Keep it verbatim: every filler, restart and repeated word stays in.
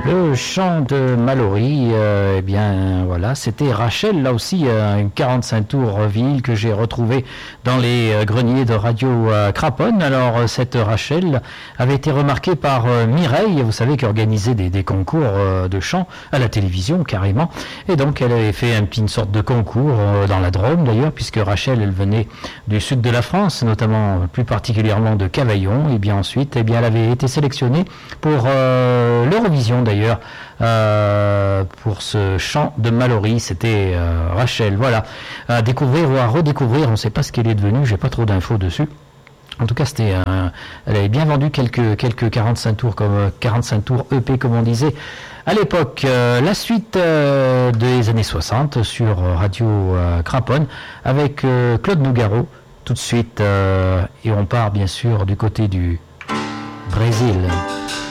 Le chant de Mallory, euh, eh bien voilà, c'était Rachel, là aussi euh, quarante-cinq tours ville que j'ai retrouvé dans les euh, greniers de Radio euh, Craponne. Alors euh, cette Rachel avait été remarquée par euh, Mireille, vous savez, qui organisait des, des concours euh, de chant à la télévision carrément, et donc elle avait fait un petit, une sorte de concours euh, dans la Drôme d'ailleurs, puisque Rachel elle venait du sud de la France, notamment plus particulièrement de Cavaillon, et bien ensuite eh bien elle avait été sélectionnée pour euh, l'Eurovision d'ailleurs, euh, pour ce chant de Mallory. C'était euh, Rachel, voilà, à découvrir ou à redécouvrir, on ne sait pas ce qu'elle est devenue, j'ai pas trop d'infos dessus. En tout cas, c'était un, elle avait bien vendu quelques quelques quarante-cinq tours, comme quarante-cinq tours E P comme on disait à l'époque. Euh, la suite euh, des années soixante sur Radio euh, Craponne avec euh, Claude Nougaro tout de suite, euh, et on part bien sûr du côté du Brésil.